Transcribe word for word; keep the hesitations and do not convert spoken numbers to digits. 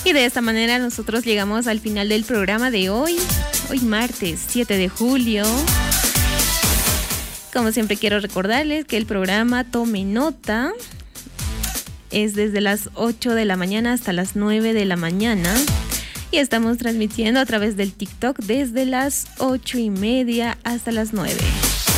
Y de esta manera nosotros llegamos al final del programa de hoy, hoy martes siete de julio. Como siempre quiero recordarles que el programa Tome Nota es desde las ocho de la mañana hasta las nueve de la mañana. Y estamos transmitiendo a través del TikTok desde las ocho y media hasta las nueve.